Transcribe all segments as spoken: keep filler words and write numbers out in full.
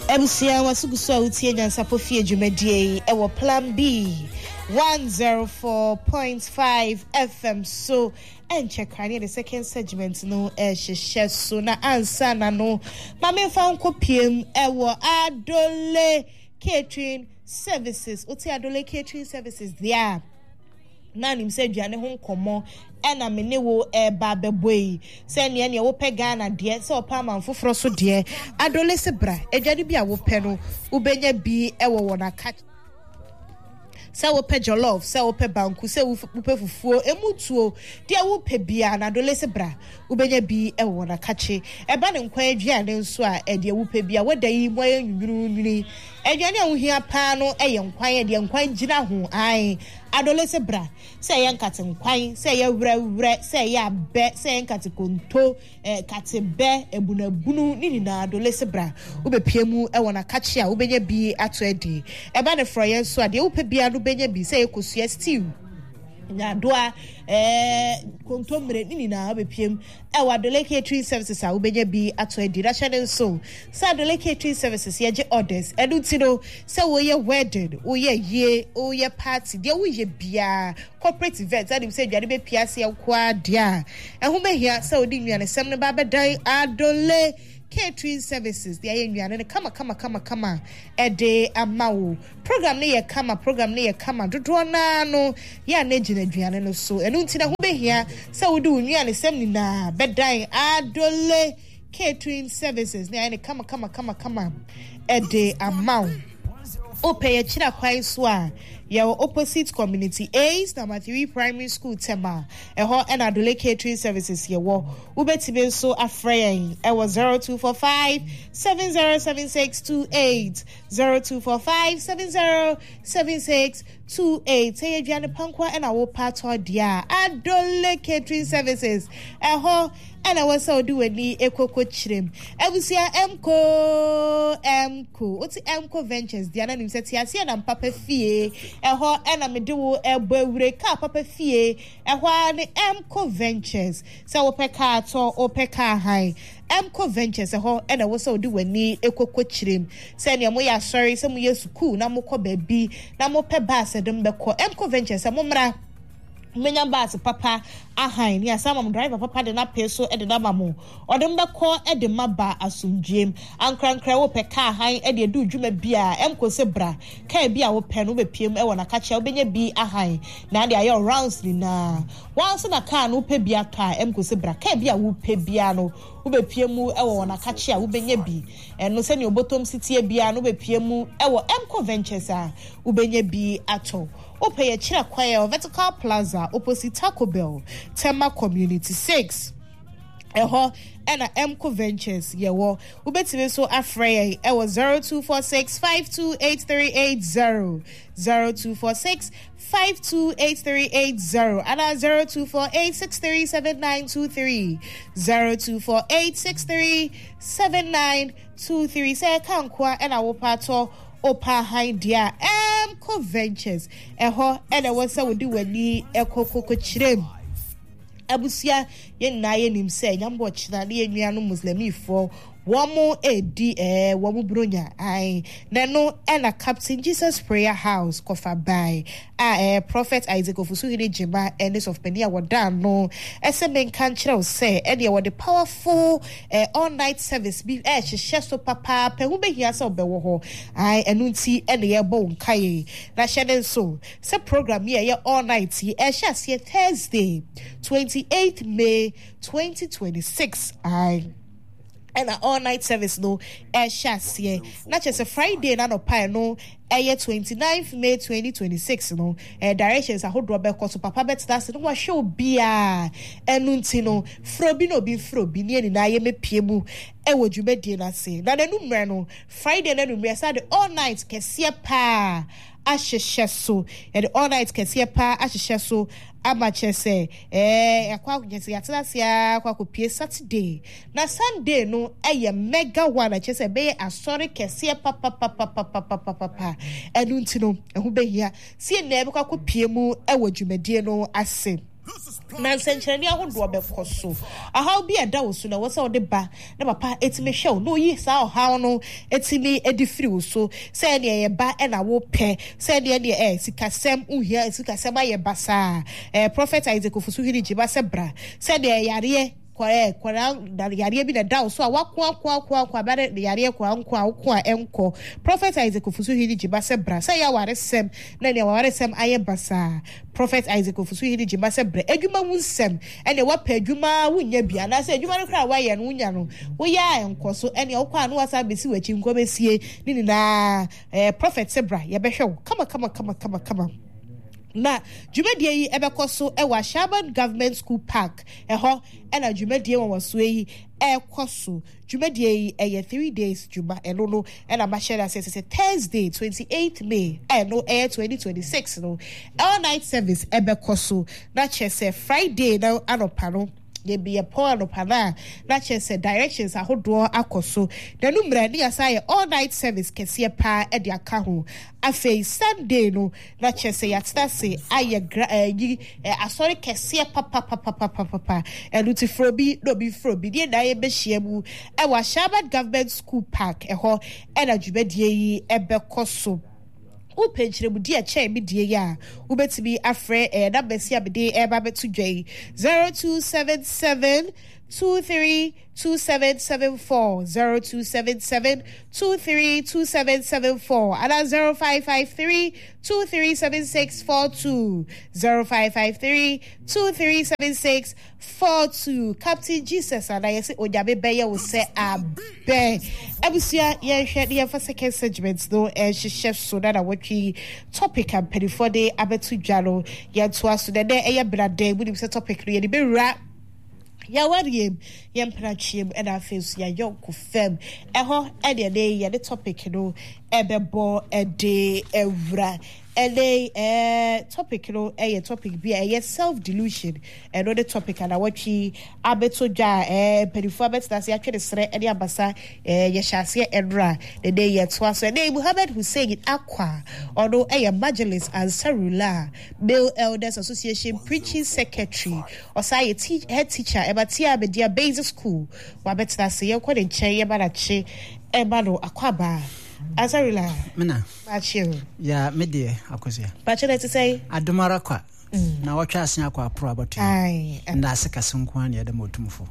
Ebusia wasuguso a utie nyansapo fie dwumadie e wo Plan B one oh four point five F M so enche krane the second segment no e hyehyɛ so na ansa na no ma me fa nkopiem e wo Adole Catering Services uti Adole Catering Services there na nim se aduane ho nkomo ena me ne wo e ba beboyi se ne ne wo pe Ghana de se opa man foforo so de Adole se bra aduane bi a wo pe no wo benya bi e wo wona ka se wo pe jollof se wo pe banku se wo pe fufuo emutuo de wo pe bia na Adole se bra wo benya bi e wo wona kache e ba ne nkwan aduane nso a e de wo pe bia wo da yi mo anwuru nwuri aduane a wo hia pa no e ye nkwan e de nkwan gina ho ai Adole se bra se ye nkate nkwan se ye wura wura se ye abe se ye nkate konto eh kate be ebunabunu ni ni na Adole se bra wo be piemu e wona kache a wo benya bi ato edi e ba ne froye so ade wo pe bia no benya bi se ye kosua stew nya doa eh konto mre ni na be piem e wa Adole Catering Services a wo benya bi ato edi ra channel so sa Adole Catering Services ye je orders edu ti no se wo ye wedding wo ye ye wo ye party de wo ye bia corporate events and say dwade be piase ye kwa dia e ho behia se odi nnuane sem ne ba bedan Adole Catering Services the aye nnuane ne kama kama kama kama e de amawo program ne ye kama program ne ye kama dodo na no ya na gina nnuane no so enu nti na ho behia se odi nnuane sem ni na bedan Adole Catering Services the aye kama kama kama kama e de amawo ope ye chira kwai so a your opposite community A's number three primary school tema eho and Adole Catering Services ye wo ubetibe so afreyen e was zero two four five seven zero seven six two eight zero two four five seven zero seven six two eight say aduane pankwa and awo pato dia Adole Catering Services eho and I was so do any ekoko chrim ebusia emko emko oti emko ventures dia na nim se tiase na papa fie eho ena me de wo ebawure ka papa fie eho ne emko ventures so wo peka to wo peka hai emko ventures eho ena wo so do any ekoko chrim se ne mo ya sorry se mo yesuku na mo ko baby na mo pe ba se dem be ko emko ventures mo mra menya bass papa ahan ni asama mo driver papa de na peso e de na mamo odem be ko e de maba asumdwem ankrankra wo pe ka ahan e de du dwuma bia emko se bra ka bia wo pe no be piem e wona ka chia wo benya bi ahan na de ayo rounds ni na once na ka no pe bia ka emko se bra ka bia wo pe bia no wo be piemu e wona ka chia wo benya bi eno se ni obotom city bia no be piemu e wo emko ventures a wo benya bi ato Ope ye chira kwaya Vertical Plaza opposite Taco Bell Tema Community six eho ena Emco Ventures ye wo ubetibe so afrey e was zero two four six five two eight three eight zero zero two four six five two eight three eight zero and zero two four eight six three seven nine two three zero two four eight six three seven nine two three say kankwa ena wo pato opa hindia Emco Ventures eho ena wasa wodi wani ekokoko chirem abusia ye na ye nim se nyambo chira ne enuanu muslimifo womo edi eh womo bronya ai nano ena Captain Jesus Prayer House kofa by ah eh Prophet Isaac Ofusuhini Jima enes of Penia wadan no ese men kan kire o say e de the powerful eh all night service bi eh hye so papa pe hu be hia se obewo ho ai enu nti e de ye bo nkai na hye so se program ye ye all night e hye ase Thursday twenty-eighth May twenty twenty-six ai and an all night service no eh shasiye na chese Friday na no pa no eh twenty-ninth May twenty twenty-six no eh directions ahodo be ko so papa bet that's no wa show bia enu nti no frobi no bi frobi ni ni na ye mepiemu e wo dwumedie na se na nanu mre no Friday na nu mre sa the all night kese pa ahyehyɛ so the all night kese pa ahyehyɛ so amachese eh akwa kunyese yatlasia akwa kopie Saturday na Sunday no eye mega one achese be asori kese pa pa pa pa pa pa pa pa pa enu ntino ehu behia sie na ebe kwa kopie mu ewo dwumadie no ase na senchani ahodo obekoso aha obi eda wo so na wo se wo de ba na papa etime hwe no yi sa oha no etime edifiri wo so se ne ye ba e na wo pe se ne ne e sikasem uhia sikasem aye basa eh prophet Isaac Ofosuhili jiba se bra se ne yare kwa kwa na yare bi na da so awakwa kwa kwa kwa ba de yare kwa nkwa kwa enko prophet Isaac Ofosuhili jiba se bra se ya ware sem na ne ware sem aye basa prophet Isaac Ofosuhili jiba se bra adwuma wunsem ene wa pa adwuma wunya bia na se adwuma no kra wa ye no wunya no wo ya enko so ene okwa no wasa besi wachi nko besie ni ni na eh prophet se bra ye behwe kama kama kama kama kama na jumedie yi ebekoso e wa Shaban Government School Park eho e na jumedie won waso yi ekoso jumedie yi e three days juma eno no e na ma share say say Thursday twenty-eighth May eno e twenty twenty-six no all night service ebekoso na chese Friday na anopa no ye be a poor no pana na chese directions ahodo akoso the number ni asaye all night service kese pa e de aka ho afei Sunday no na chese yatsta se aye yi asori kese papa papa papa papa eluti frobi no bi frobi die na ye be hiamu e wa Shaban Government School Park e ho e na dwubedie yi ebe koso u penchire mu dia che mi die ya u betimi afre eh na besi abede e ba betu dwai zero two seven seven two three two seven seven four zero two seven seven two three two seven seven four and zero five five three two three seven six four two zero five five three two three seven six four two Captain Jesus and I say ojabe beye wo se abe abusia ye hwe de for second segment no e hye so na watwi topic am pedifo de abetu dwalo ye to aso de de eye brade bu nim se topic re de be wura ya wariem yem prachiem and our face ya yonko fem eho e de dey ya the topic no ebebo e de evra ele eh topic no eh topic be eh self delusion and other topic and awachi abeto ja eh pedifo abet that ya twede sere e de abasa eh ye hyase edra the day ye to so dey Muhammad Hussein Akwa odo eh evangelist and Sarula Bill Elders Association preaching secretary osaye teach head teacher e batia be dia basic school wa bet that ye kwa de nche ye barache e ba no akwaba Azarila Mina Bachiru ya medie akosia Bachiru to say adomara kwa na watwa asen akwa apro abatu ai nda aseka senko an yeda motumfo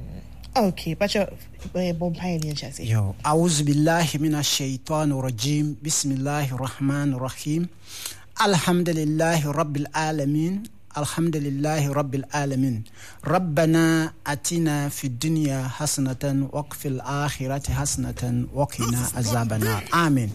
okay Bachiru bompai ni chasi yo auzu billahi minash shaitanir rajim bismillahir rahmanir rahim alhamdulillahi rabbil alamin alhamdulillahi rabbil alamin rabbana atina fid dunya hasanatan wa fil akhirati hasanatan wa qina azabannar amen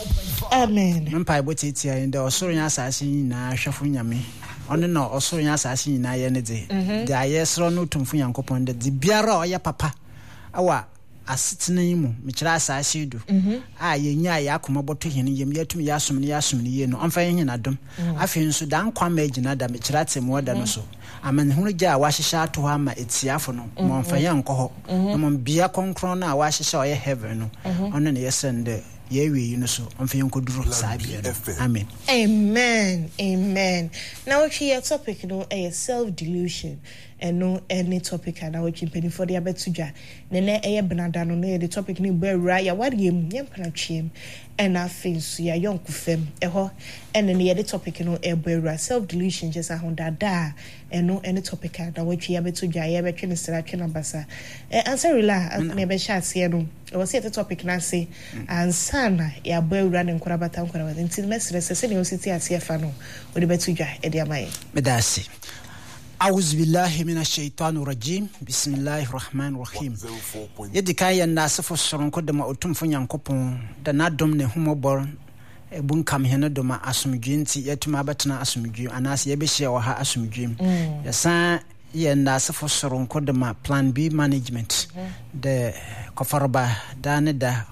amen mpa ibotiti ya nda osoro nya asase nyina hwefo nyame ono na osoro nya asase nyina ye ne de de ayesro no tumfu yankopon de de biara oya papa awa asetena yimu mekira asase du a yenya ya akoma boto hene yem yatum yasum ne yasum ne ye no amfa yen na dom afi nso dan kwa ma agina da mekira temo da no so aman hunu gya wa hyehyɛ ato ha ma etiafo no mo amfa yen nkɔ hɔ mo bia konkron na wa hyehyɛ oye heaven no ono ne yesende yewe no so amfa yen koduro saa bia no amen amen amen now we topic no a self delusion and no any topic and our chimpeni for the abetuja nene eye benada no the topic ni be raya wariem yem panachiem and our face ya yonku fem eho and then the topic no e be self delusion just a honda da and no any topic and our chi abetuja ye be twene sra twene basa answer rela na be sha ase no e was the topic na say ansana ya be wura ne nkora bata nkora bata nti mesre se se ne ositi ase fa no odi betuja e de amaye medasi أعوذ بالله من الشيطان الرجيم بسم الله الرحمن الرحيم يدي كاي الناس فسرون كدما أتم فنيان كوبون دنا دوم نهمو بور بون كام هنا دوما أسمجين تي يتم أبتنا أسمجين أناس يبشي وها أسمجين يسان الناس فسرون كدما plan B management de كفربا دانه دا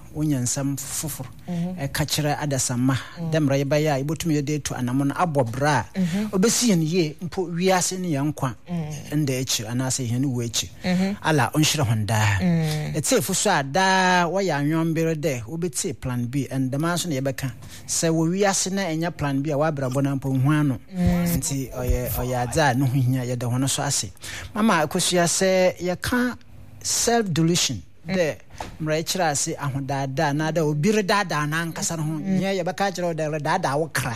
wonyansam foforo e ka kire adasama dem ra yebaya ibotum yede to anamon abobra obesi yen ye mpo wiase ne yankwa nda echi anase hen wo echi ala onhire honda etefo so ada wo ya anwombere de obeti plan B and the man so ne yebeka se wo wiase na enya plan B a wa brabo na mpo hu ano nti oye oye adza no hia yede hono so ase mama akosua se ye ka self delusion de mrechira se ahodada na da obire dada na nkasa ho nya ye baka kira de dada wo kra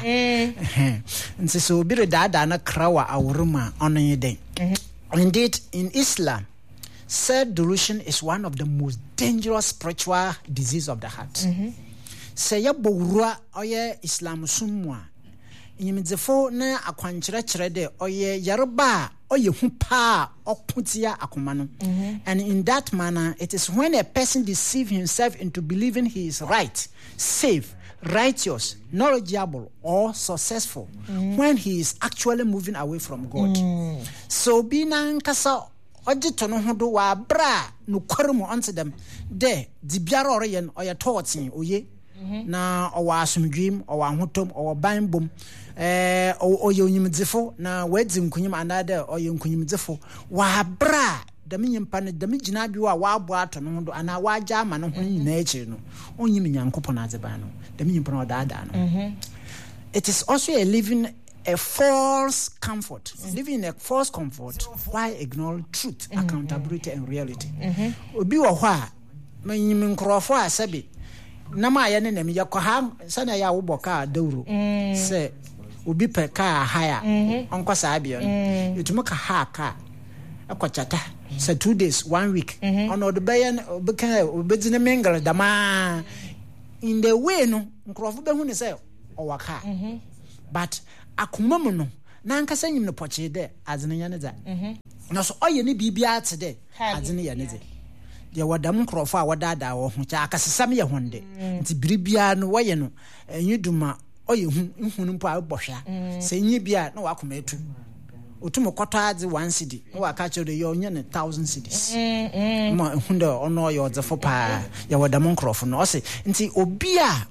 nti so obire dada na kra wa awruma onon den. Indeed, in Islam, self delusion is one of the most dangerous spiritual disease of the heart. Se ya bowura oye Islam sumwa nyimdzefo na akwankyerɛ kyerɛ de oye yarba oye hu pa okutia akoma no. And in that manner, it is when a person deceives himself into believing he is right, safe, righteous, knowledgeable, or successful, when he is actually moving away from God. So bina nkasa odito no hodo wa bra no kwarumu onto them de di biara oroyen oye totin oye na owa asumdwim owa ahotom owa banbom eh oye onyimdzefo na wadi nkunyim anada oye nkunyimdzefo wa bra dami nyimpa ne dami gina bi wa wa abo ato no do ana wa agya ama no ho nyina echi no onyim nyankopon azeba no dami nyimpa no daada no. It is also a living a false comfort, mm-hmm. living in a false comfort while ignoring truth, mm-hmm. accountability, and reality. Obi wa hwa manyim nkrofo asabi na ma ya ne nem yakoha sana ya wo boka dawro se obi pe ka haya onko sa abia no etumo ka ha ka akwachata se two days one week ono de bayan obeka obedine mengal dama in the way no nkrofo be hu ne se owaka but akomamu no na nkasa nyim no poche de azene ya ne za na so oye ne bibia ate de azene ya ne ze de wadam nkrofo a wadada wo ho cha akasesam ye honde nti biribia no woye no enyiduma oye hu nhunu mpo a bohwa se nyi bia na wakoma etu otumo kwataadze one cedi no waka chode ye onye ne thousand cedis ma hunde ono ye odzefo pa ye wadam nkrofo no ose nti obi a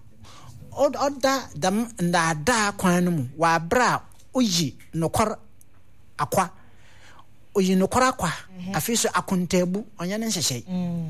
oda dam ndada kwan no mu wa bra oyi nokor akwa oyi nokor akwa afiso akontabu onye ne nhyehyɛ.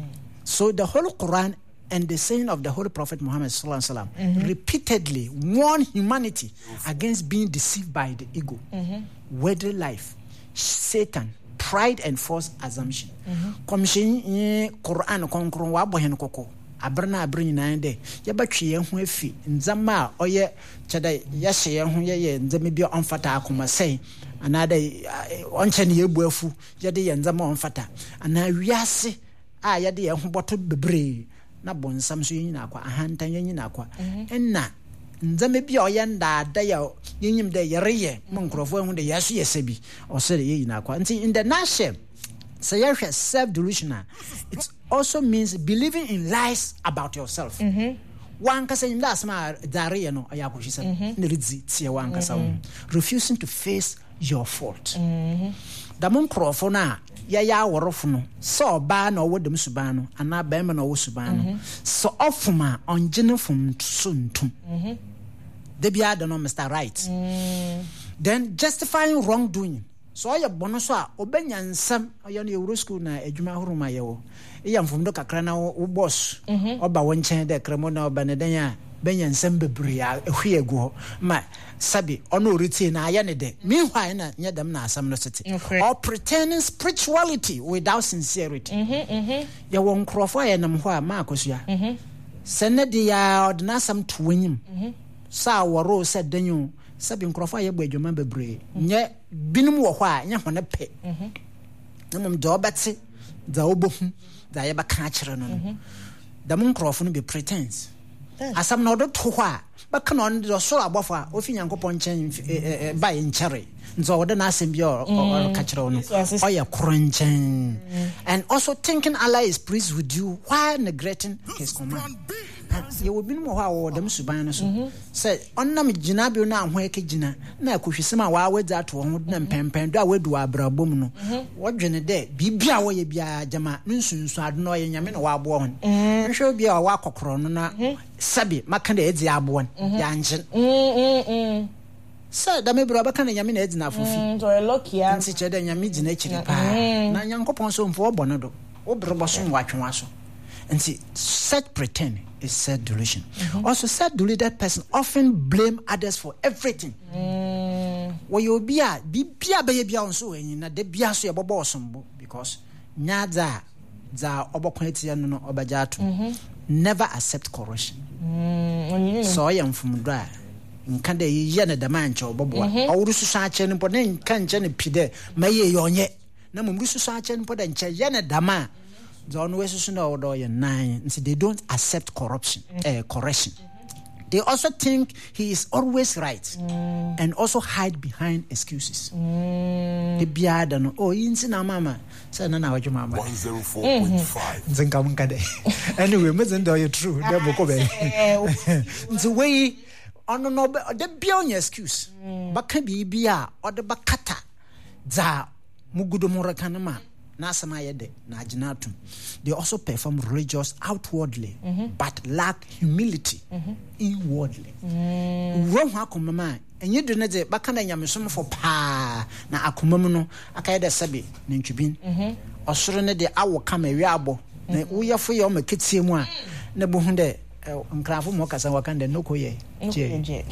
So the whole Quran and the saying of the Holy Prophet Muhammad sallallahu alaihi wasallam mm-hmm. repeatedly warn humanity against being deceived by the ego, mm-hmm. worldly life, Satan, pride, and false assumption. Commission Quran konkron wa bohen koko abrana abrin na de ya batwe ye ho afi nzama oye cheda ya hye ye ho ye nzama bi onfata akoma sei anada onche ne yebu afu ye de ye nzama onfata ana wiase a ye de ye ho boto bebre na bonsam so yin akwa ahantan yin akwa enna nzama bi oye ndada ya yinyim de yereye mo nkrofo hu de yeso yesabi o se de yin akwa nti in the nation say so self delusional. It also means believing in lies about yourself. One kasa imda asma dare no ayakohisa ne ridzi tie wan kasa refusing to face your fault. Da mon krofo na ya ya worofo no so ba na owodem suban no ana ba ma na owo suban no so ofuma onjene fum so ntum. De bia da no Mister Right. Then justifying wrongdoing. So ya bono so a obenya nsam ayo na euro school na adwuma horoma yewo iya mfumdo kakra na wo boss oba wo nchen de kremo na oba ne den a benya nsam bebre a ehwe egu ma sabi ono oriti na aya ne de meanwhile na nya dem na asam no sete or pretending spirituality without sincerity. Ya wo nkrofo ya nam ho a ma akosua sene de ya odna sam tuwanyim sa woro se danyu sabi nkrofo ya gba adwuma bebre nye binum wo ho a nya hone pe namum do beti da obohu da ya baka kire no da mun nkrofo no be pretense asam na odo to ho a baka no ndo so abofo a ofi nyankopon chen ba ye nkyere nzo odo na asem bi o ka kire no oya kronchen and also thinking Allah is pleased with you while neglecting his command. You will be more how them suban say on nam jinabio na ho ekegina na akohwesema wa awedza to ho na mpempen do awedu abrabom no wo dwene de bibia wo ye bia jama nsunsu ado no ye nyame no wa abo ho nhwe bia wa akokoro no na sabi maka de edi abo ya nje mm so da me bro baka na nyame na edi na afofi so e lucky a nti chede nyame di na chiri pa na nyankopon so mfo obo no do wo brebo so watwenwa so nti such pretend is self-delusion. Mm-hmm. Also, self-deluded person often blame others for everything. Mm. Well, you'll be a be a baby on so and na de bia so your boss because nyaza za obokweti no obajato never accept correction. Mm. So I am from dry. Nka de ye na de manche oboboa. Awuru susu ache no na nka nche ne pide maye yonye. Na mumru susu ache no de nche ye na dama. They don't accept corruption, uh, correction. They also think he is always right mm. and also hide behind excuses. The biada oh insina mama say na na wajo mama one oh four point five zinka munkade anyway mesen do you true dey boko be the way ono no the bion excuse baka bi bia o de bakata za mugudo murakanama. They also perform religious outwardly, mm-hmm. but lack humility mm-hmm. inwardly. Wrong hakumama, and you do not say bakana yamisum for pa na akumamo akaida sabi ninchubin or surene de awo kama yabo na uya for your makitsi mwa na buhunde nkrafu mo kasa wakande no koye je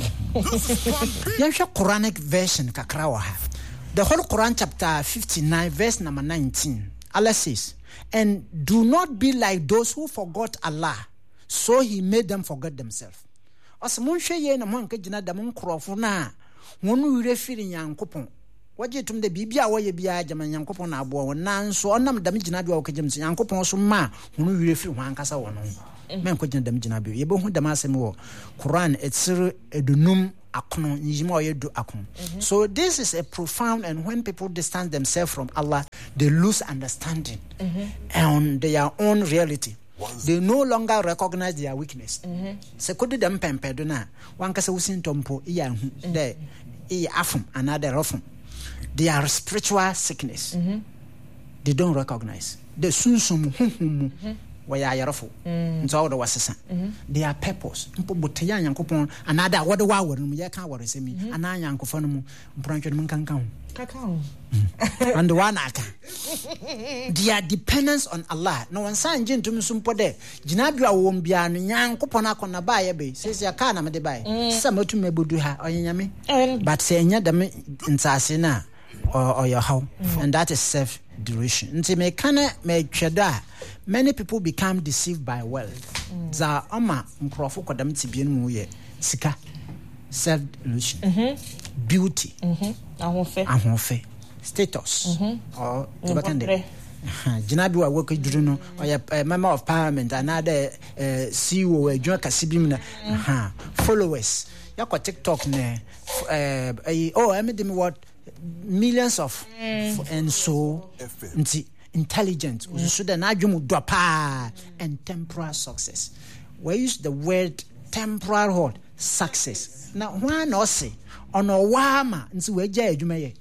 yansha Quranic version kakrawa ha. The whole Quran chapter fifty-nine verse number nineteen, Allah says, and do not be like those who forgot Allah, so he made them forget themselves. As munche ye na monke jina da mon krofo na wonu wire firi nyankopon waje tum de bibia wo ye bia jama nyankopon na abo na so onam dam jina do wo kejim se nyankopon so ma wonu wire firi ho ankasa wono men ko jina dam jina bi ye bo hu dam asem wo Quran etsir edunum akono njima oyedu akono. So this is a profound, and when people distance themselves from Allah, they lose understanding mm-hmm. on their own reality. They no longer recognize their weakness. Se kodi dem pempedo na wankasa usin tompo iya hu de e afum another rofum. They are spiritual sickness. Mm-hmm. They don't recognize. The sunsum hum waya yarofo nso wo do wasesa their purpose mpo botaya yankopon anada wo de wa wore mu ye kan wore semi ana yankofo no mu mpranchwe mu kankan ho kakao and one aka their dependence on Allah no one san jintum so mpo de ginabia wo mbia no yankopon akona ba ye be sesi aka na me de ba sesa matum ebodu ha oyanyame but se enya dem nsase na or your how and that is self delusion. Nti me kana me tweda many people become deceived by wealth. Za ama nkrofo kodam tibie no mu ye sika self delusion. Mm-hmm. Beauty. Mhm. Ahonfe. Ahonfe. Status. Mm-hmm. Or tobakande. Jinabi wa work duru no or member of parliament another uh, C E O adwa kasibim na ha followers. Yakwa TikTok ne uh, oh I made them what millions of mm. and so nti intelligent mm. so the adwum do pa and temporal success. We use the word temporal hold success. Now one or say on a wama nti we ja adwuma ye.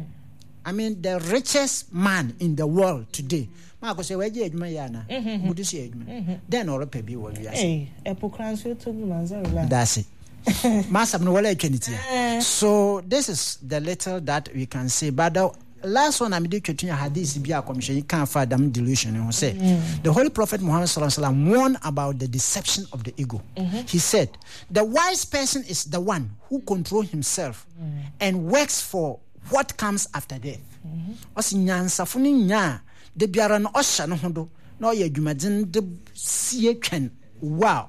I mean the richest man in the world today. Ma ko say we ja adwuma ye na. Mudu say adwuma. Then all pe bi wo wi ase. Eh, epokranso to bi manzara. That's it. So this is the little that we can say. But the last one I'm doing hadith be a commission you can't find them delusion. You say the Holy Prophet Muhammad sallallahu alaihi wasallam warned about the deception of the ego. Mm-hmm. He said, the wise person is the one who controls himself mm-hmm. and works for what comes after death. Osi nyansa funi nya de biara no osha no hodo na oye adwumadin de sie twen. Wow,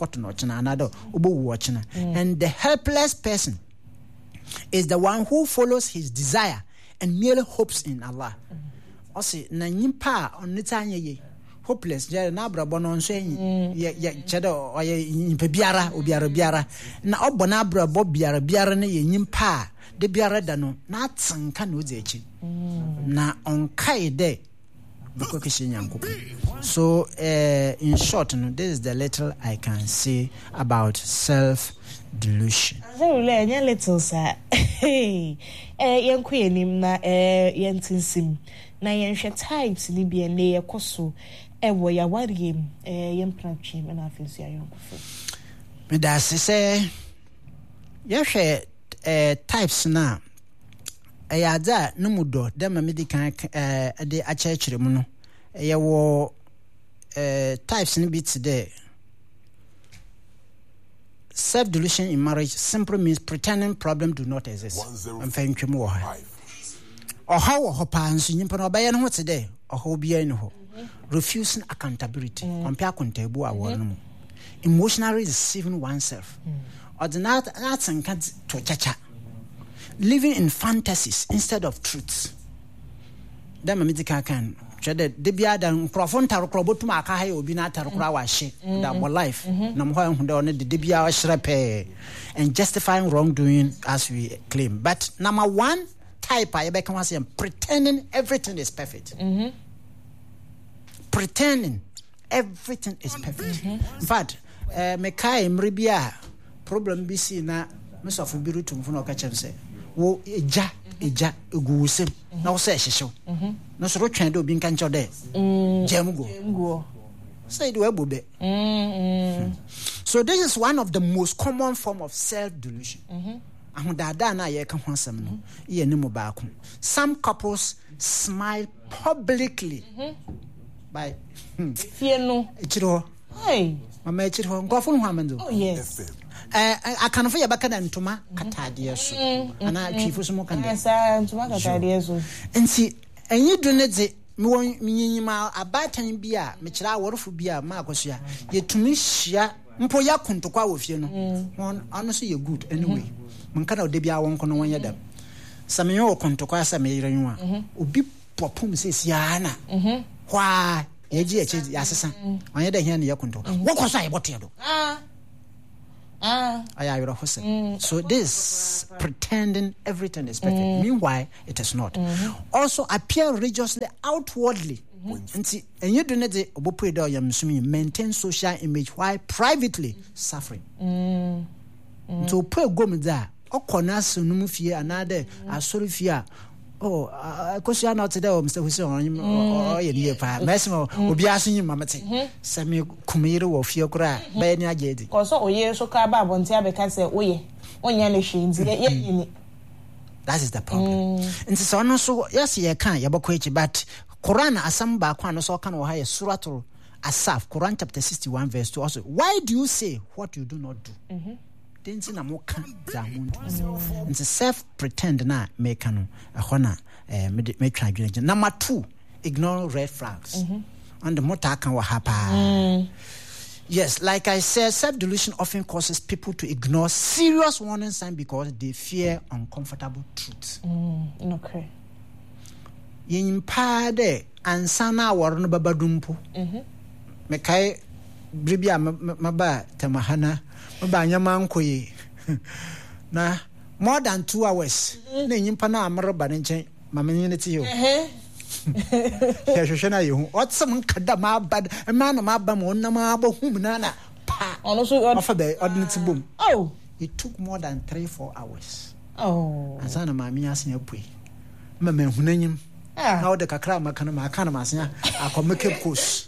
mm. And the helpless person is the one who follows his desire and merely hopes in Allah. Also, na nyimpa onitanya ye hopeless. Je na brabo no nso yin ye ye chedo oye nyimpa biara obiara biara na obona brabo biara biara na ye nyimpa de biara da no na atsenka na ozechi na onkai de So uh, in short, no, this is the little I can say about self delusion. So le little sir. Hey, eh yen kwenim na eh yen tinsim. Na yen hwe types ni bi ene yekoso e wo ya wariem eh yen plantwem na afensu ayonkofo. Me da se ye hwe eh types na eh ada no mudo dem ma me di kan eh de a church mu no ye wo eh types ni bi today. Self delusion in marriage simply means pretending problems do not exist. I'm saying to more. Or how or pans in Panobayan what's today, or how be any ho. Refusing accountability, compare contable a one. Emotionally deceiving oneself. Or the not arts and cats to chacha. Living in fantasies instead of truths. Then a can. Chede de bia dan profon tarokro botuma aka ha obi na tarokro wa hye that my life na mo ho hunde on de de bia wa hyerepe and justifying wrongdoing as we claim. But number one type I be can say pretending everything is perfect. Mm-hmm. Pretending everything is perfect. Mm-hmm. In fact, uh, me kai mre bia problem bi si na me so fo bi rutum fo na ka chem say wo eja eja egusem na wo say hyehyew no so rotwen de obi nka ncho de jamugo go say the webobe. So this is one of the most common form of self delusion. Ahudada na ye ka ho asem no ye ni mo ba ko. Some couples smile publicly by fear no echiro hey mama echiro ngofo no amendo. Oh yes. Eh akanfo ye baka da ntoma katade so ana twifo so mo kan de esa ntoma katade so nti enyi do ne de me nyanyima abatan bi a me kira aworofo bi a ma akoso a yetumi hia mpo ya kontokwa wo fie no on ano so ye good anyway man kana ode bi a won kono won yedam same yo kontokwa sa me yire nwa obi popum se sia na kwa yeji eche asesa on yeda hia ne ya kontokwa wo koso a ye bote do ah Ah, mm. So this pretending everything is perfect. Mm. Meanwhile, it is not. Mm-hmm. Also appear religiously outwardly. And and you do not maintain social image while privately suffering. Mm. Mm. So pray go me there. O konas no mu fie anade asori fie. Oh, uh, cause you are not today, Mister Hussein. Oh, yeah, pa. Mesmo, obi asunyi mamate. Sami kumiro wo fie kura. Ba ni agedi. Cause oye so ka ba bonti abeka say oye. Onya le hwinzi ye yini. That is the problem. And so no so yes ye kan ye bako echi but Quran asam ba kwa no so kan wo ha ye suratul Asaf, Quran chapter sixty-one verse two also. Why do you say what you do not do? Mhm. Denzi na moka za muntu nti self pretend na make no ehona eh me me twa adwene. Number two, ignore red flags. Mm-hmm. And the mota kan wa hapa. Mm. Yes, like I said, self delusion often causes people to ignore serious warning signs because they fear uncomfortable truths. Mm, okay. Yin pa de ansana wor no babadumpo. Mhm. Me kai bribia maba tamahana maba nyama nkoye na more than two hours na nyimpa na amroba ne nchen mama nyine ti yo eh ya shoshana yo otsem kada ma bad ma na ma ba mo na ma ba hum na na pa ono so ofa be ordinary boom. Oh, it took more than three four hours. Oh, asana mama nya asen apui mama hunanyim na o de kakra maka na maka na masen akomeke course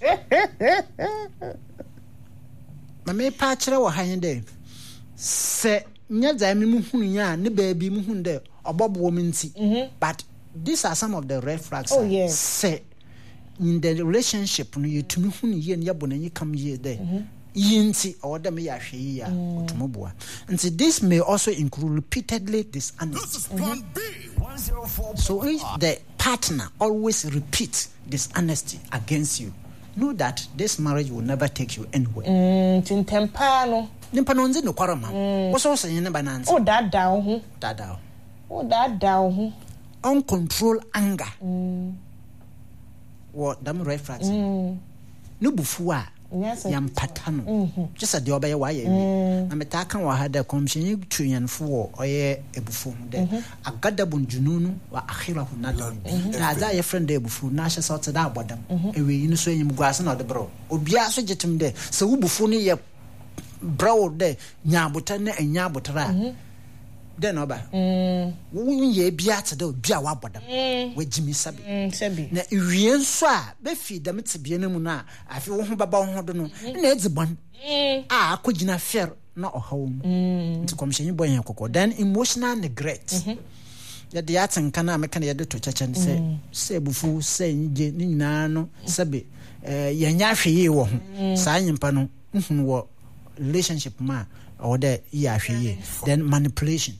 mama pa kire wo han de se nya za mi mu hunu ya ne ba bi mu hunu de obobo mi nti. But these are some of the red flags. Oh yes. Say in the relationship no you tumi hunu ye ne yabo na yi kam ye de yinti or dem ya hwe ya otomoboa. And this may also include repeatedly dishonesty. Mm-hmm. So if the partner always repeats dishonesty against you, know that this marriage will never take you anywhere. Mm, tintempano. Nimpa no nzi no kwarama. Wo so so yin ba nanzi. Oh that down ho. That down. Oh that down ho. Uncontrolled anger. Mm. What damn red flags. Mm. No bufu a yam patano just a the obey why I'm a takan wa had a commission to yan for or a buffoon then a gadabun jununu or a hero who not as I a friend there before Nasha sorts it out about them and we in swing grass and other bro Obia sujetum there so who buffoni ya bro there nyabutane and nyabutara then oba won ye biata do bia wa bodam we jimi sabi sabi na iwie nso a be fi dem tebie no mu na afi wo ho baba wo ho do no na edzibon a akogina fair na ohawum nti komhyenyi boy yakoko then emotional neglect ya de atenka na meka na ye de to chacha se se bufu se nyije ni nyina no sabi eh yanya hweye wo ho saa nyimpa no nhunu wo relationship ma or the yeah then manipulation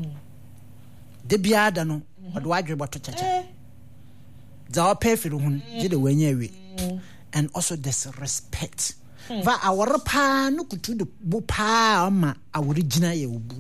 the biada no but why you to chacha za pay for hun je de wanya wi and also disrespect va our pa no kutu de bu pa ma original ye obu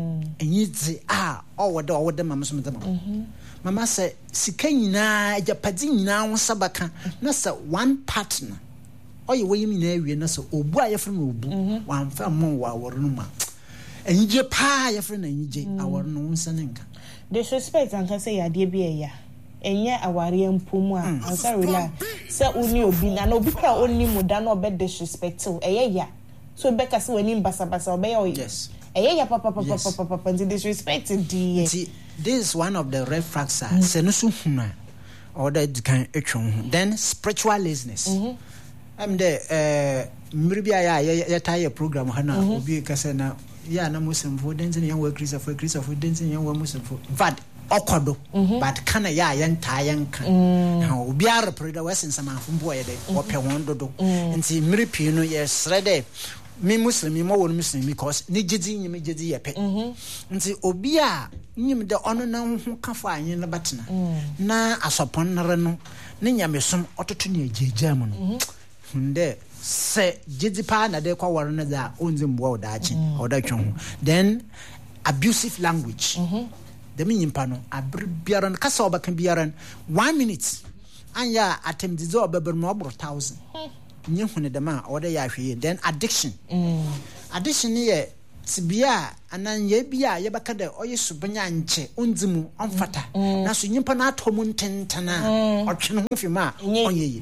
enyizi ah o de o de mama so mama mama say sika nyina ajapadi nyina wo sabaka na say one partner oye we yimi na awie na so obu a yefre na obu wan fa mo wa woro no ma enje pa yefre na enje aworo no nsane nka disrespect anka say ya de bi eya enye aware mpomu a ansa rela say oni obi na obi ka oni muda na obe disrespect eye ya so be ka say wani mbasa basa obe ya yes eye ya papa papa papa papa disrespect di see this is one of the red flags say no so huna or that can etwon then spiritual laziness I'm there uh miribia ya ya tie program hana obi kase na ya na muslim for dancing yan we christian for christian for dancing yan we muslim for vad okodo but kana ya yan ta yan kan ha obi ara preda wesin sama afumbo ye de ope won dodo nti miripi no yes ready me muslim me mo won muslim because ni gidi nyim gidi ye pe nti obi a nyim de ono na ho kafa anyen na batena na asopon nare no ne nyamesom ototo ne ajeja mu no hunde se gidi pa na de kwa waro na da onzi mbo odachi odatwon then abusive language the menyimpa no abribiaran kasa obakan biaran one minute anya attempt zo obeber mo obro thousand nye hune de ma oda ya hwe then addiction addiction ye sibia anan ye bia ye baka de oye subanya nche onzimu onfata na so nyimpa na atomu ntentana otwene ho fima onye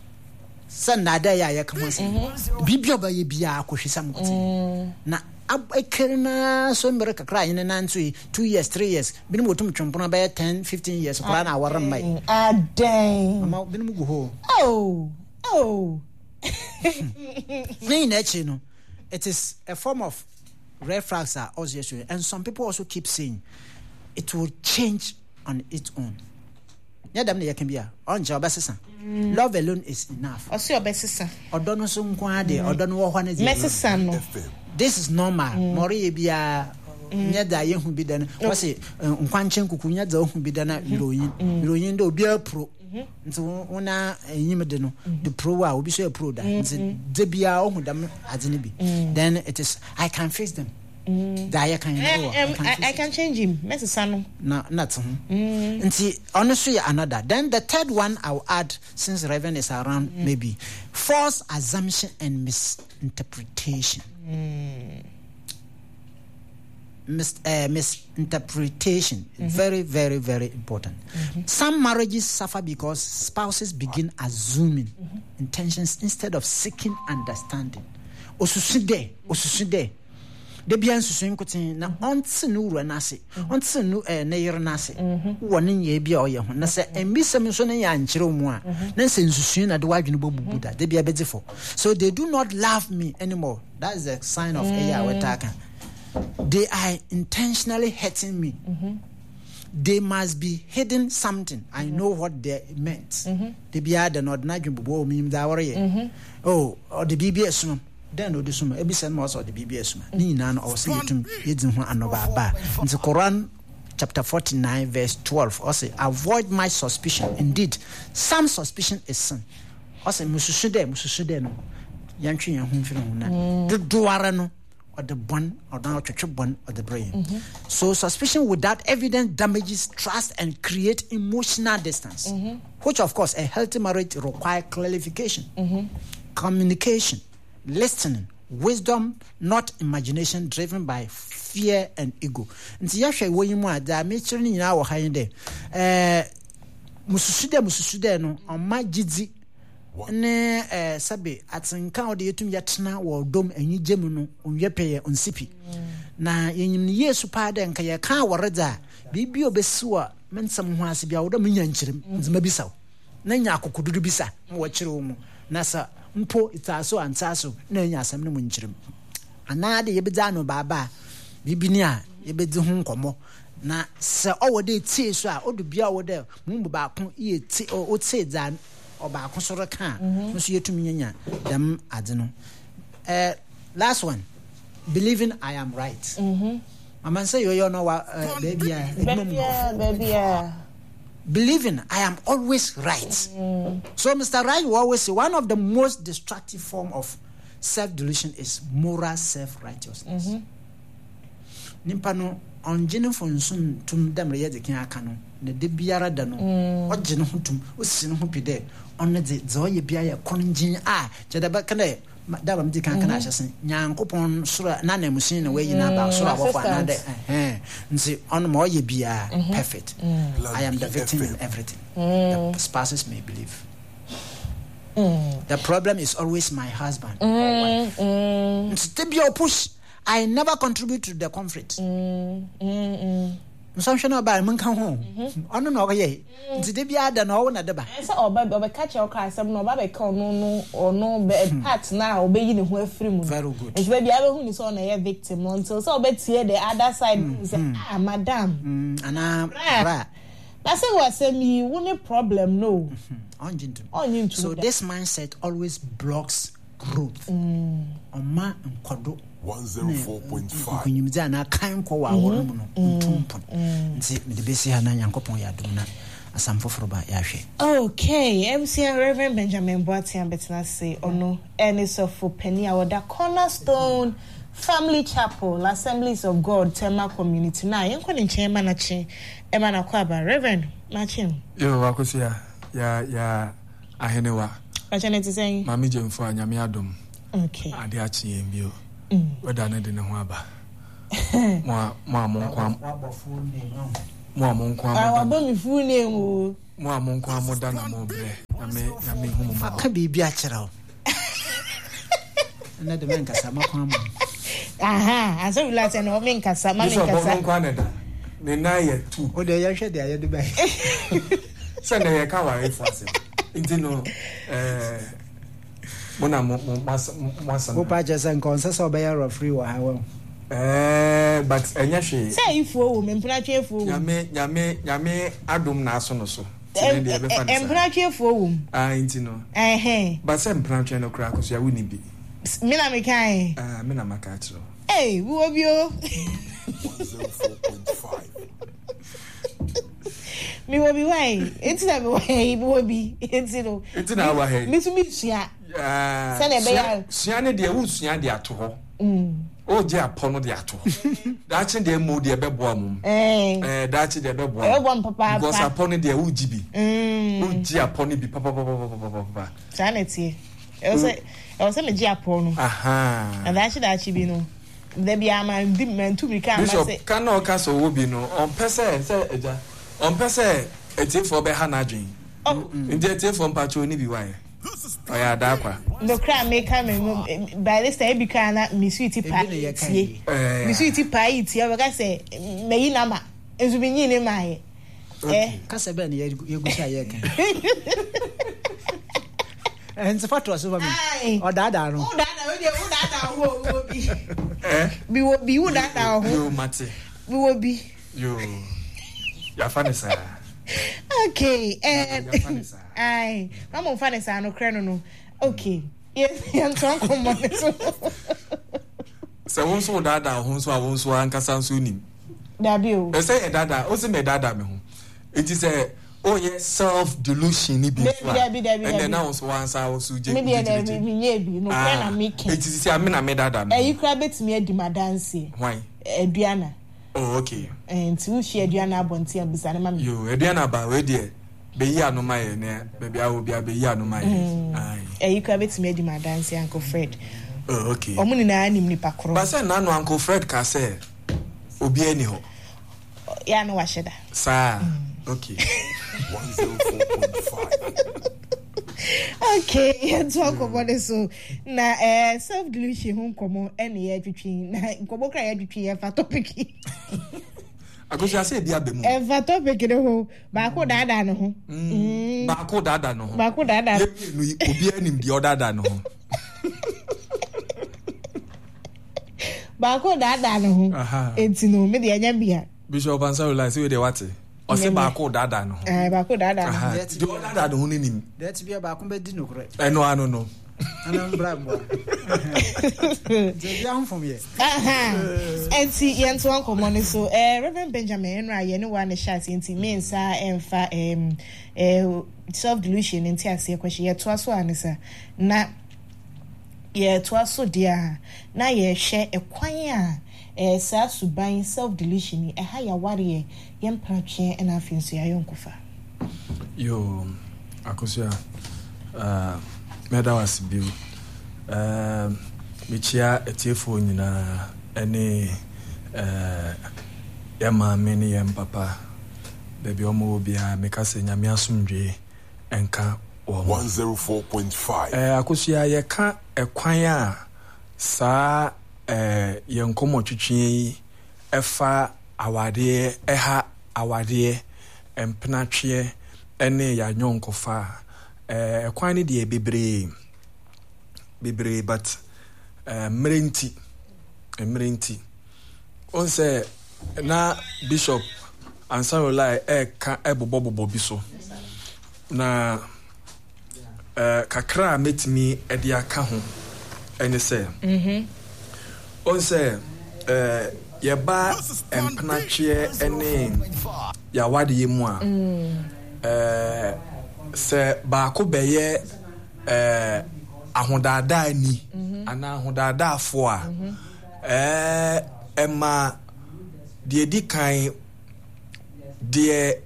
sanna da ya ya kama se bibia ba ye bia akohwesa mkote na akerna so mbere kakra yin na ntu two years three years binim otum twempona ba ten fifteen years kra na waran mai ah dang ama binim go ho oh oh nei na chi no it is a form of red flags are also issue and some people also keep saying it will change on its own. Yeah, damn ne yakan bia on job asesa love alone is enough o se obesesa odono so nkwa de odono wo hwane mesesa no this is normal mori bia nya da ye hu bi dan wo se nkwanchen kuku nya da hu bi dan na heroin heroin de obi apro nti wona enyim de no the pro a obi so pro da nti de bia o hu dam adene bi then it is I can face them. Mm. I, can, um, I, can I, I can change him. Messi no, not so. Mm. And see, honestly, another. Then the third one I'll add, since Raven is around, mm. maybe false assumption and misinterpretation. Mm. Mis, uh, misinterpretation, mm-hmm. very, very, very important. Mm-hmm. Some marriages suffer because spouses begin assuming mm-hmm. intentions instead of seeking understanding. Osusude, osusude. De bian susun kutin na onti no wura na ase onti no eh na yere na ase woni nye bia oye ho na se embisem so na ya nkyere mu a na se susun na de wadwene bobubu da de bia bedifo so they do not love me anymore. That is a sign of eya wetaka. They are intentionally hurting me. Mm-hmm. They must be hidden something. I mm-hmm. know what they meant. Mm-hmm. De bia de no na dwene bobo mi da wore oh or the B B S no then no disuma ebisen mo so the B B S ma ni na no o se yetum yedin ho anoba ba nti Quran chapter forty-nine verse twelve o say avoid my suspicion. Indeed some suspicion is sin. O say mususu de mususu de no yantwe yan ho mfiri ho na do doara no or the bon or the twetwe bon or the brain. Mm-hmm. So suspicion without evidence damages trust and create emotional distance, mm-hmm. which of course a healthy marriage require clarification. Mm-hmm. communication, listening, wisdom, not imagination driven by fear and ego. Nti ya hwe wo yimu ada me kire ni nyina wo han de eh mususude mususude no oma gidi ne eh sabe atenka ode yetum yetena wo dom anyigye mu no onwepeye onsipi na yenyim ne Yesu pa de nka ye ka woreda bibi obesiwa mensam ho ase bia wo do menyankyirem nzima bisaw na nya akokodudu bisa wo kire wo mu na sa mpo itaso antaso na nya asam ne munkyirem ana de yebeda no baba bibi ni a yebedi ho nkomo na se owode tie so a odu bia wode mu ba ko ye tie o tie dan oba ko so reka no so yetumi nyanya dem ade no eh last one, believing I am right. Mhm. Mama say you know what baby baby baby believing I am always right. Mm. So Mister Right will always say one of the most destructive form of self-delusion is moral self-righteousness. Mhm. Nimpa no onjene fonsun tum dem re yede kin aka no ne de biara da no ogene ho tum osi no ho pide onne de zo ye bia ye konjin a cheda ba kana da ba mdi kan kana ahyasen nyankopon sura na na musin na we yina ba sura bofo na de eh nsi on mo ye bia perfect. I am the victim in everything. The spouses may believe. Mm. The problem is always my husband mm. or wife. Mm. Nsi be push. I never contribute to the conflict. Mm, mm, mm. So shall about Munkan home. On no way. Did they be other no one at the back? I saw Baba catch your car, some no Baba call no no or no bed parts now, obeying who free moon. Very good. It's baby ever who is on a victim until so bet here the other side. Ah, madam. And I'm right. That's what I me one problem no. On so this mindset always blocks growth. On ma and quadro. one oh four point five. Kunyimza na kan ko wa woro mu no ntumpo nti me de besi ha na Nyankopon ya dum na asamfoforo ba ya hwe. Okay, M C Reverend Benjamin Boatian betna say ono any so for penny awada Cornerstone Family Chapel Assemblies of God Tema Community na yenko ni chema na chi e ma na kwa ba Reverend na chi yo wakosi ya ya ya ahenewa acha neti say mami jemfo anyame adom. Okay ade achi yembio weda na de ne ho aba mo mo amonkwam mo amonkwam ah wabo mi fu name o mo amonkwam moda na mo bre na me na me hu mo aka bibi a kyerɛw na de men kasa makwam aha aso relate na o men kasa ma men kasa so amonkwam na da ne na ye tu o de ya hwɛ de ya de bai se na ye ka wa e fase nti no eh Mona mo mas mas mo pa jesa nkonsa so be ya free wa ha wa eh but enya hwe say ifo wo mempra twefo wo nyame nyame nyame adom na aso no so tine de be fa nsa mempra twefo wo ah inti no eh eh but say mpra twe no kra koso ya woni bi me na me kai ah me na maka chiro eh wo bi o one oh four point five. Mi wo bi wai enti na me wai wo bi enti no enti na wa he mi tu mi sua ah se na be ya sua ne de wo sua de ato ho mm o je apono de ato da chi de mo de be bo amum eh eh da chi de be bo e bo papa because apono de wo jibi mm o ji apono bi papa papa papa papa sanity e se e se me ji apono aha and da chi da chi bi no de bi ama di man tu bi ka ma se kan no ka so wo bi no on pese se eja on pese etifo be ha na adwen ndi etifo mpacho ni bi wae oya da kwa no cry make me by this time bi kana mi sweetie pie tie mi sweetie pie tie we ka say me yi na ma ezu bi nyi ne mai eh ka se be ne ye gusa ye kan en se fatwa so ba mi o da da no o da da we dey o da da wo wo bi eh bi wo bi wo da da ho yo mate bi wo bi yo ya fanisa okay and ai mama fanisa no kre no no okay yes yan ton ko mo so se won so da da ho so a won so ankasa so nim da bi o e say e da da o se me da da me ho it is a oh yes self delusion ni bi so and then now so answer o so je me be na me nye bi no kre na me ke it is say me na me da da me e you kra betimi adi madanse why aduana oh okay and to share aduana abonti abisa na mama yo aduana ba we there be ya no my ne baby I will be be ya no my ai eh you can bet me di my dance Uncle Fred. Oh okay omo ni na anim nipa kro but say na no Uncle Fred ka say obi ani ho ya no wa sheda sa okay one oh four point five okay, yeah, talk about it. So na eh self delusion home komo any e twitwi na komo kra e twitwi e fa topic. Akosi ase bia be mu. E fa topic de ho ba ko dada no ho. Mm. Ba ko dada no ho. Ba ko dada. No obi anim di dada no ho. Ba ko dada no ho. Enti no me de anya bia. Bishop Ansarula say we dey what? Ose ba ko dada no ho. Eh ba ko dada. Di dada no ho ni nim. That be ba ko be di no kure. Eh no ano no. Ana mbra mo. Ze ya hom here. Aha. Enti yento an komo so eh Reverend Benjamin Henry ye ne wa ne shot enti me nsa emfa em eh self delusion enti ase kwahye ye to aso anisa na ye to aso dia na ye hwe ekwan a eh sa suban self delusion e ha ya ware ye mpatwe na afinso ya yonkofa yo akosia uh meda was biu uh michia etiefo nyina ene uh ya maame ne ya papa baby omo bia meka se nyame asomdwe enka one oh four point five eh akosia ye ka ekwan a sa eh yenkomo twitwe efa awade eha awade empnatwe ene ya nyonkofa eh ekwan ne de bebre bebre but eh mrenti mrenti on say na Bishop Ansarula e ka ebobobobo bi so na eh kakra metimi e de aka ho ene say mhm on say eh ye ba empnatwe ene ya wade yemu a eh se ba ko beye eh ahodada ni ana ahodada afo a eh ema de di kan de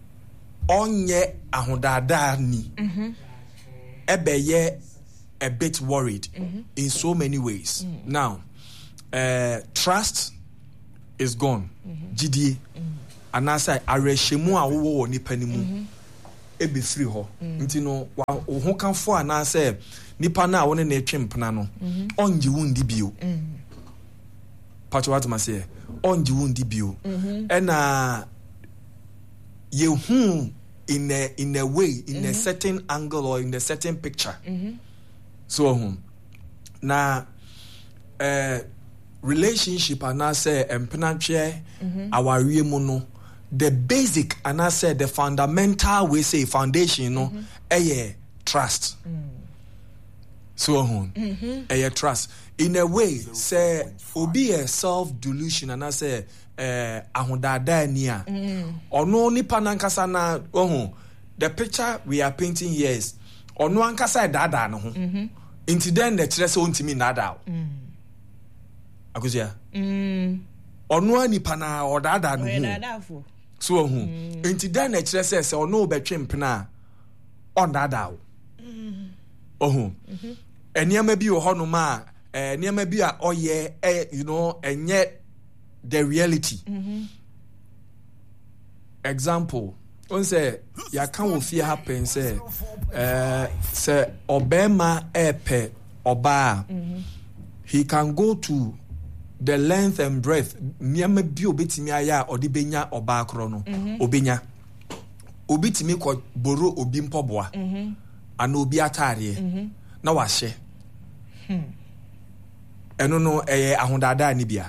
onye ahodada ni ebeye a bit worried in so many ways. Now uh trust is gone. Gidi anasa arehemu a wo wo nipa ni mu ebe free ho nti no wo ho kanfo anasa nipa na wo ne na etwempena no onje wundi bio pato what ma say onje wundi bio ena yehu in a in a way in mm-hmm. a certain angle or in a certain picture mm-hmm. so hum na uh relationship anasa empenatwe awarie mu no the basic and I said the fundamental we say foundation no mm-hmm. a trust mm. so hon mm-hmm. a trust in a way say obi a self delusion and I say eh ahudada ni a ono nipa nankasa na ohun the picture we are painting here is ono ankasa dada no ho into then the kire say ontimi nada akosia mm ono nipa na odada no ho so ohun into then the kire say say ono betwe mpena on dada ohun eniama bi wo hono ma eniama bi a oye you know enye the reality mm-hmm. example on say ya kan wo fear happen say eh say obema epe oba he can go to the length and breadth niam bi obetimi aya odi benya oba akro no obenya obetimi ko boro obi mpoboa ana obi atare na wa hye eno no eye ahondada ni bia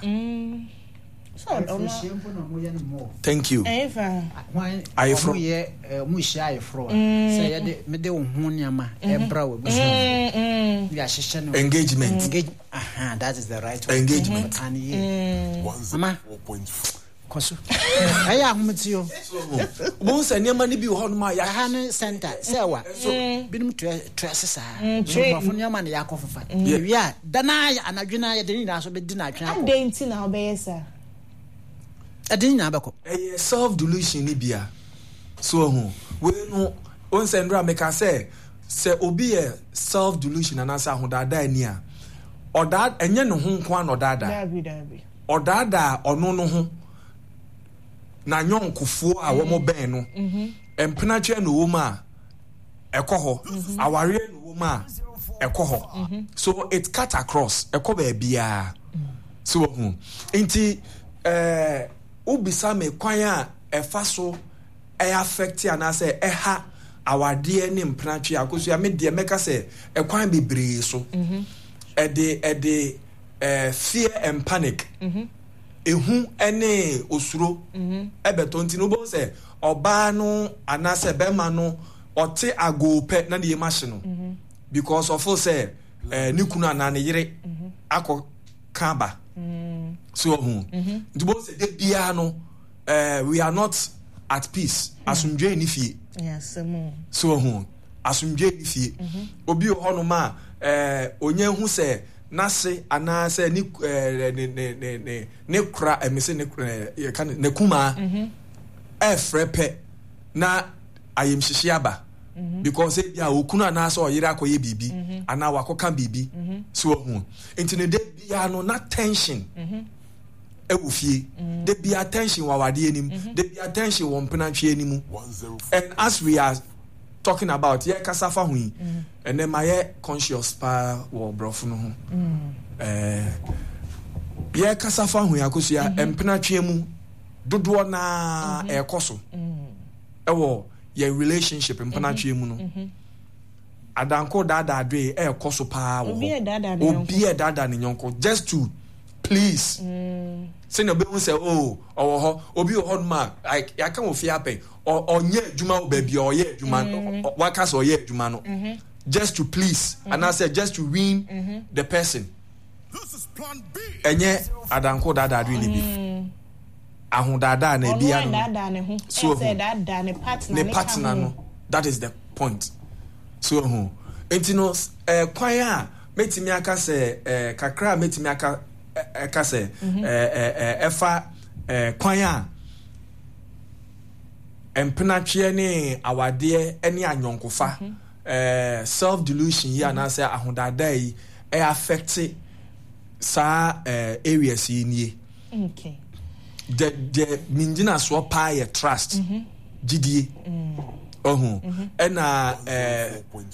thank you I from ye mushia I from say ye de me de ho niama e bra we bu ya hihye no engagement engage aha that is the right way. Engagement and ye mama koso ayi ahomtio mo se niama ni bi ho no ma ya ha no center say wa so binum tress sa so niama na yakofofa wi a dana ya anadwena ya de ni na so be di na atwen akọ denti na obeyesa adin na bako eh self delusion ni bia so hu we no on sendra make I say say obi a self delusion and answer hodada ani a oda enye no ho nko an odada dabi dabi odada ono no ho na nyonkofo a wo mo ben no mhm empena twa no wo ma ekoho aware no wo ma ekoho so it cut across ekoba bia so hu nti eh ubisa me kwan a efa so e affect ana say e ha awade ne mpratwe akoso ya me de meka say e kwan bebre so mhm e de e de eh fear and panic mhm ehu ene osuro mhm ebeto nti no bo say oba no ana say be ma no ote agope na ne yemache no mhm because of say eh ni kunu ana ne yire mhm akọ kaba mhm so hu mhm nti bo say de bia no eh we are not at peace asumdwe ni fie yes mo so hu asumdwe ni fie obi ho no ma eh onye hu se nase ana se ni ne ne ne ne kra emese ne ye kan ne kuma mhm e frepe na ayemhihie aba because e bia okunu ana se oyire akoye bibi ana wakoka bibi so hu enti ne de bia no na tension mhm ewu fie de be attention wa wade anim de be attention wo mpenantwe anim and as we are talking about ye kasafa hu and then my conscious pa wo brofo no ho eh ye kasafa hu yakosua mpenantwe mu dodo na ekoso ewo ye relationship mpenantwe mu no adanko dada adwe ekoso pa wo obi e dada ne obi e dada ne nyonko just to please mm. say no be say oh or ho obi o ma like ya kan ofi apen or onye adwuma o ba bia o ye adwuma no waka so ye adwuma no just to please mm-hmm. and I said just to win mm-hmm. the person. This is plan B. Enye adanko dada adwe ne bi ahun dada na bia no dada ne ho so say dada ne partner ne partner no that is the point so ho enti no eh kwan a metimi aka say eh kakra metimi aka eka say eh eh efa eh kwan a empenatwe ne awade ene anyonkofa eh self delusion here na say ahudada yi e affect sa eh areas yi nie okay the the minjina so pa ye trust gidie ohun ena eh